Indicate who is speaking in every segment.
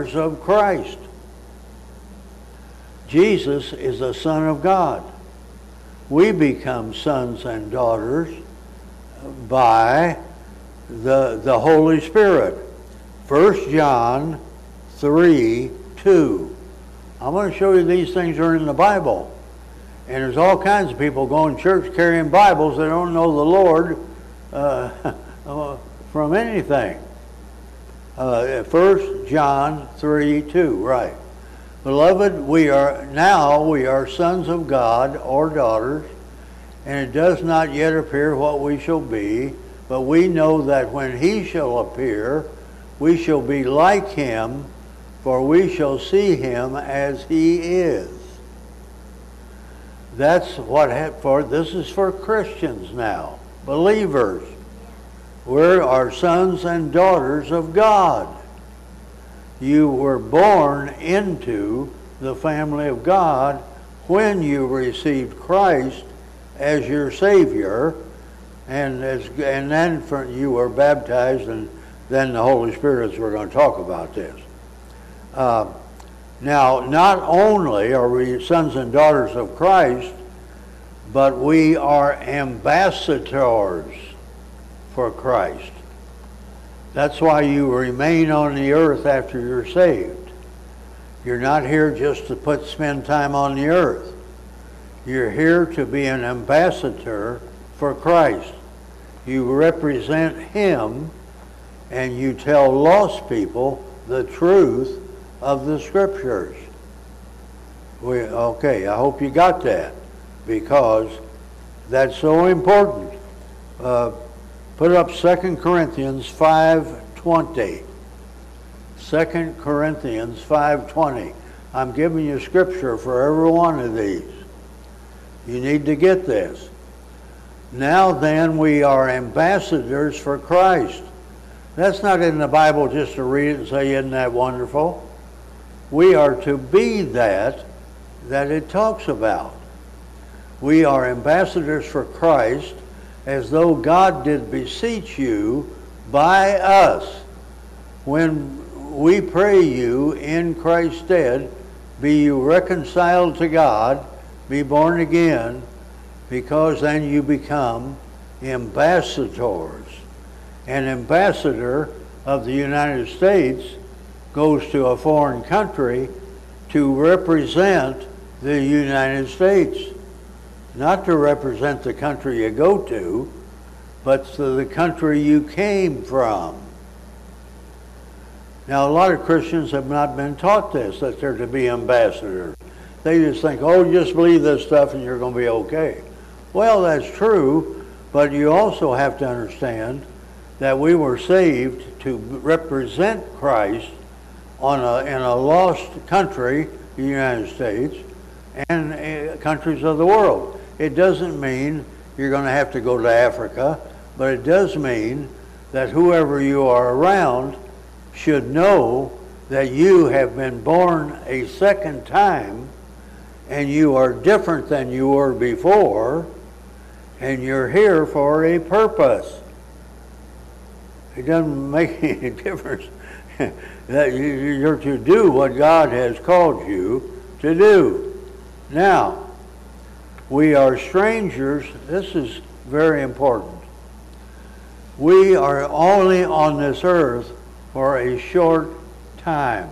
Speaker 1: daughters of Christ. Jesus is a Son of God. We become sons and daughters by the Holy Spirit. 1 John 3:2. I'm going to show you these things are in the Bible. And there's all kinds of people going to church carrying Bibles that don't know the Lord from anything. 1 John 3:2, right. Beloved, we are sons of God or daughters, and it does not yet appear what we shall be, but we know that when he shall appear, we shall be like him, for we shall see him as he is. That's what this is for Christians now, believers. We are sons and daughters of God. You were born into the family of God when you received Christ as your Savior, and then you were baptized, and then the Holy Spirit, as we're going to talk about this. Now, not only are we sons and daughters of Christ, but we are ambassadors for Christ. That's why you remain on the earth after you're saved. You're not here just to spend time on the earth. You're here to be an ambassador for Christ. You represent him, and you tell lost people the truth of the Scriptures. Okay, I hope you got that, because that's so important. Put up 2 Corinthians 5:20. 2 Corinthians 5:20. I'm giving you Scripture for every one of these. You need to get this. Now then, we are ambassadors for Christ. That's not in the Bible just to read it and say, isn't that wonderful? We are to be that it talks about. We are ambassadors for Christ, as though God did beseech you by us. When we pray you in Christ's stead, be you reconciled to God, be born again, because then you become ambassadors. An ambassador of the United States goes to a foreign country to represent the United States. Not to represent the country you go to, but to the country you came from. Now, a lot of Christians have not been taught this, that they're to be ambassadors. They just think, oh, just believe this stuff and you're going to be okay. Well, that's true, but you also have to understand that we were saved to represent Christ in a lost country, the United States, and countries of the world. It doesn't mean you're going to have to go to Africa, but it does mean that whoever you are around should know that you have been born a second time, and you are different than you were before, and you're here for a purpose. It doesn't make any difference that you're to do what God has called you to do. Now, we are strangers. This is very important. We are only on this earth for a short time.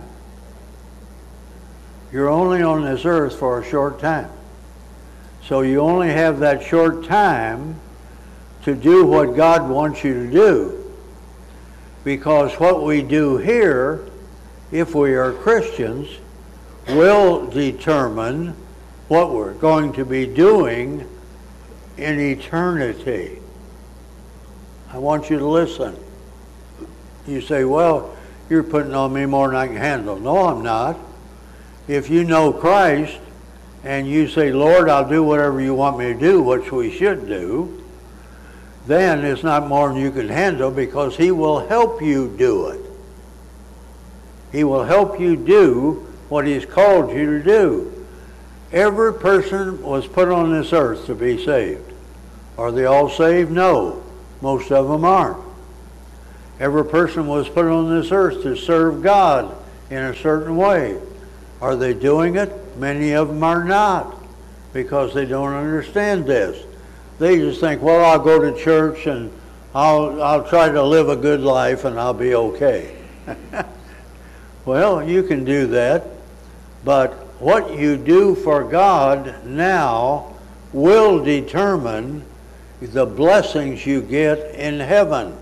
Speaker 1: You're only on this earth for a short time. So you only have that short time to do what God wants you to do. Because what we do here, if we are Christians, will determine what we're going to be doing in eternity. I want you to listen. You say, well, you're putting on me more than I can handle. No, I'm not. If you know Christ and you say, Lord, I'll do whatever you want me to do, which we should do, then it's not more than you can handle, because he will help you do it. He will help you do what he's called you to do. Every person was put on this earth to be saved. Are they all saved? No. Most of them aren't. Every person was put on this earth to serve God in a certain way. Are they doing it? Many of them are not, because they don't understand this. They just think, well, I'll go to church and I'll try to live a good life and I'll be okay. Well, you can do that, but what you do for God now will determine the blessings you get in heaven.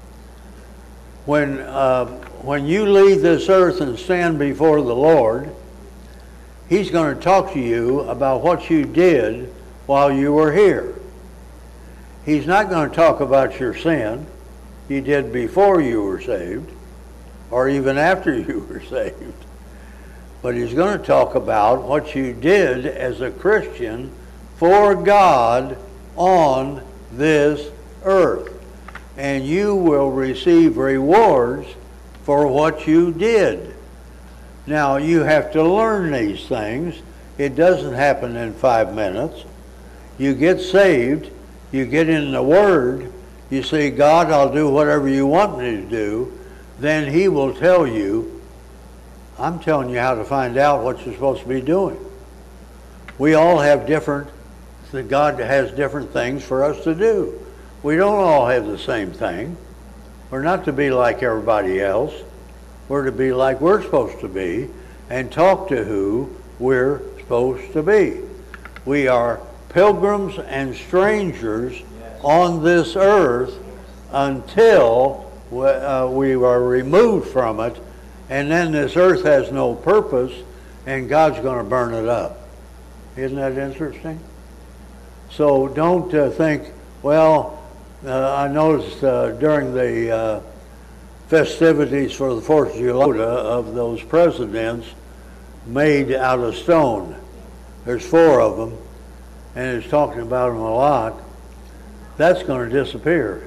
Speaker 1: When you leave this earth and stand before the Lord, He's going to talk to you about what you did while you were here. He's not going to talk about your sin you did before you were saved, or even after you were saved. But He's going to talk about what you did as a Christian for God on this earth. And you will receive rewards for what you did. Now, you have to learn these things. It doesn't happen in 5 minutes. You get saved, you get in the Word, you say, God, I'll do whatever you want me to do. Then He will tell you, I'm telling you how to find out what you're supposed to be doing. We all have God has different things for us to do. We don't all have the same thing. We're not to be like everybody else. We're to be like we're supposed to be and talk to who we're supposed to be. We are pilgrims and strangers on this earth until we are removed from it, and then this earth has no purpose and God's going to burn it up. Isn't that interesting? So don't think, well, I noticed during the festivities for the 4th of July of those presidents made out of stone. There's 4 of them, and it's talking about them a lot. That's going to disappear.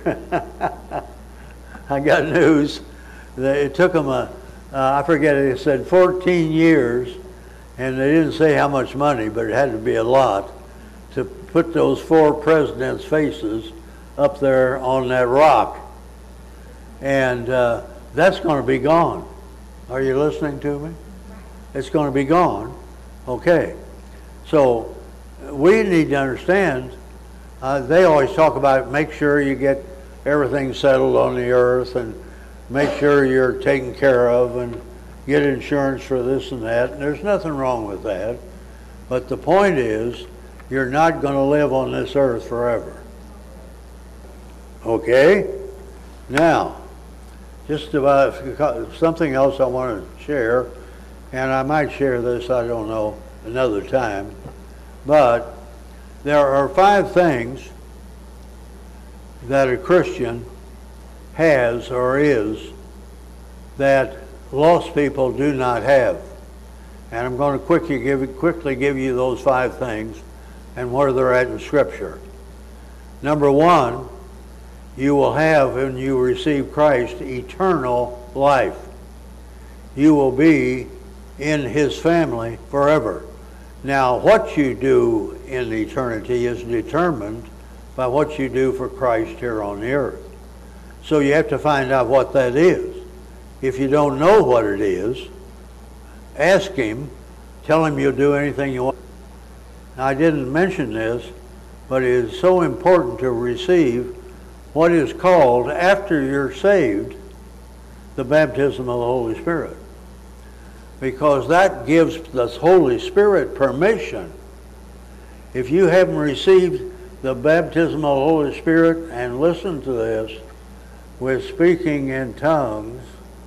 Speaker 1: I got news. It took them I forget, it said 14 years, and they didn't say how much money, but it had to be a lot, to put those 4 presidents' faces up there on that rock. And that's going to be gone. Are you listening to me? It's going to be gone. Okay. So we need to understand, they always talk about make sure you get everything settled on the earth and make sure you're taken care of and get insurance for this and that. And there's nothing wrong with that. But the point is, you're not going to live on this earth forever. Okay? Now, just about something else I want to share, and I might share this, I don't know, another time. But there are 5 things that a Christian has or is that lost people do not have. And I'm going to quickly give you those 5 things and where they're at in Scripture. Number 1, you will have, when you receive Christ, eternal life. You will be in His family forever. Now, what you do in eternity is determined by what you do for Christ here on the earth. So you have to find out what that is. If you don't know what it is, ask Him, tell Him you'll do anything you want. Now, I didn't mention this, but it is so important to receive what is called, after you're saved, the baptism of the Holy Spirit. Because that gives the Holy Spirit permission. If you haven't received the baptism of the Holy Spirit, and listen to this, with speaking in tongues,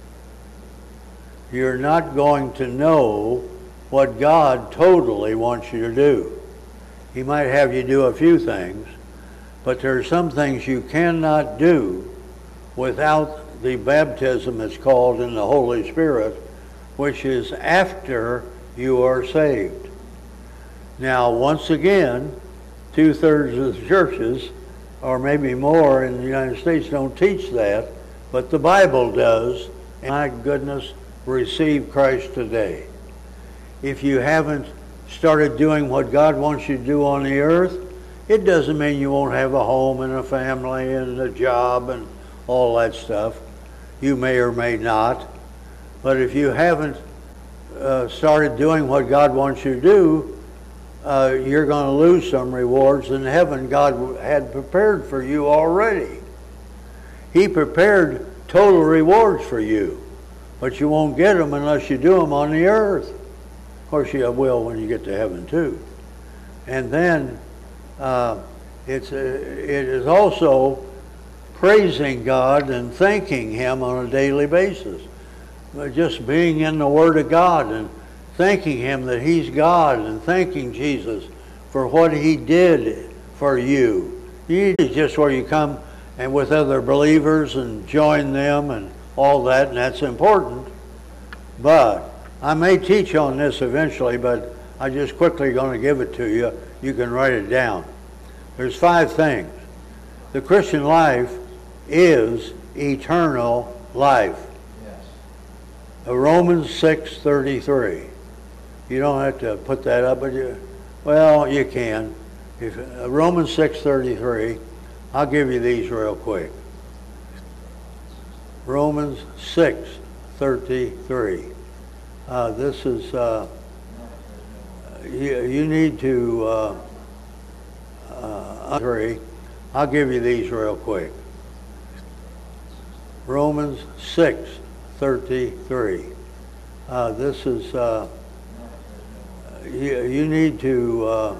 Speaker 1: you're not going to know what God totally wants you to do. He might have you do a few things, but there are some things you cannot do without the baptism that's called in the Holy Spirit, which is after you are saved. Now, once again, 2/3 of the churches, or maybe more in the United States, don't teach that, but the Bible does. And my goodness, receive Christ today. If you haven't started doing what God wants you to do on the earth, it doesn't mean you won't have a home and a family and a job and all that stuff. You may or may not. But if you haven't started doing what God wants you to do, you're going to lose some rewards in heaven God had prepared for you already. He prepared total rewards for you, but you won't get them unless you do them on the earth. Of course, you will when you get to heaven too. And then it is also praising God and thanking Him on a daily basis. Just being in the Word of God and thanking Him that He's God and thanking Jesus for what He did for you. You need just where you come and with other believers and join them and all that, and that's important. But I may teach on this eventually, but I'm just quickly going to give it to you. You can write it down. There's 5 things. The Christian life is eternal life. Yes. Romans 6:33. You don't have to put that up, but you can. Romans 6:33. I'll give you these real quick. Romans 6:33. This is you need to. I'll give you these real quick. Romans 6:33. This is you need to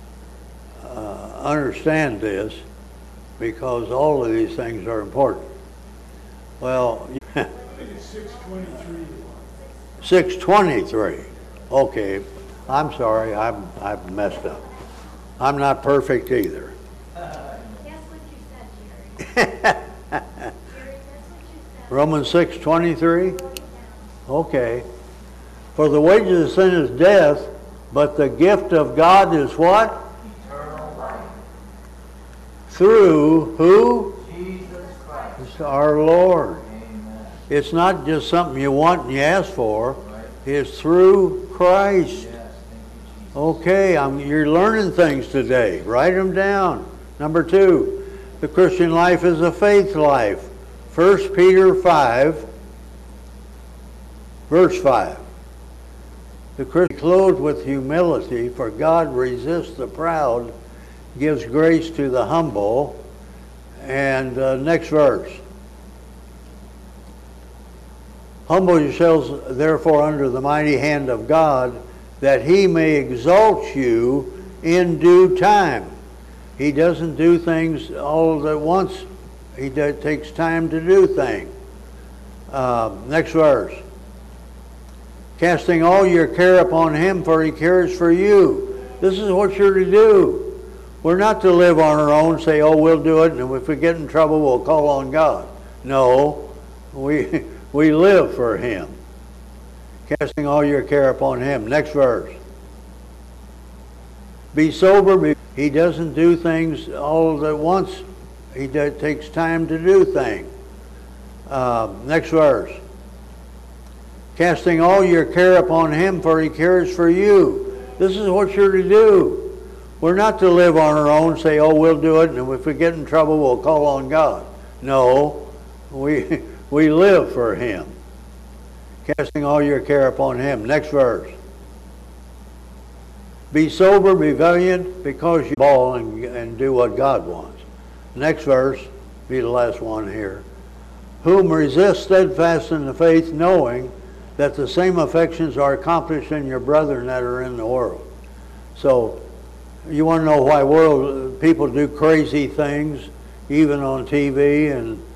Speaker 1: understand this because all of these things are important. Well, I think it's 6:23. 6:23. Okay, I'm sorry, I've messed up. I'm not perfect either.
Speaker 2: Guess what you said, Jerry. Jerry, that's what you said.
Speaker 1: Romans 6:23. Okay. For the wages of sin is death, but the gift of God is what?
Speaker 3: Eternal life.
Speaker 1: Through who?
Speaker 3: Jesus Christ.
Speaker 1: It's our Lord.
Speaker 3: Amen.
Speaker 1: It's not just something you want and you ask for.
Speaker 3: Right.
Speaker 1: It's through Christ.
Speaker 3: Yes, thank you, Jesus.
Speaker 1: Okay, you're learning things today. Write them down. Number 2, the Christian life is a faith life. 1 Peter 5, verse 5. The Christian clothed with humility, for God resists the proud, gives grace to the humble. And next verse. Humble yourselves therefore under the mighty hand of God, that He may exalt you in due time. He doesn't do things all at once. He takes time to do things. Next verse. Casting all your care upon Him, for He cares for you. This is what you're to do. We're not to live on our own, say, oh, we'll do it, and if we get in trouble, we'll call on God. No, we live for Him. Casting all your care upon Him. Next verse. Be sober. He doesn't do things all at once. He takes time to do things. Next verse. Casting all your care upon Him, for He cares for you. This is what you're to do. We're not to live on our own, say, oh, we'll do it, and if we get in trouble, we'll call on God. No, we live for Him. Casting all your care upon Him. Next verse. Be sober, be valiant, because you ball and do what God wants. Next verse, be the last one here. Whom resist steadfast in the faith, knowing that the same affections are accomplished in your brethren that are in the world. So, you want to know why people do crazy things, even on TV,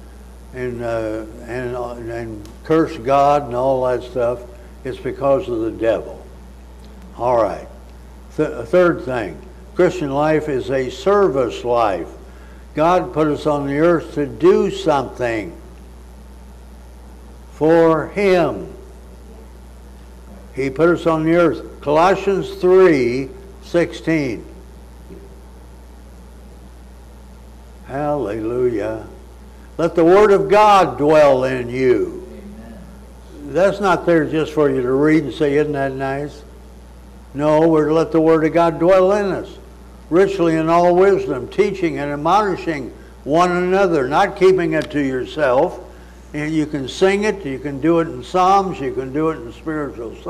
Speaker 1: and curse God and all that stuff? It's because of the devil. All right. Third thing, Christian life is a service life. God put us on the earth to do something for Him. He put us on the earth. Colossians 3:16. Hallelujah. Let the Word of God dwell in you.
Speaker 3: Amen.
Speaker 1: That's not there just for you to read and say, isn't that nice? No, we're to let the Word of God dwell in us, richly in all wisdom, teaching and admonishing one another, not keeping it to yourself, And you can sing it, you can do it in psalms, you can do it in spiritual songs.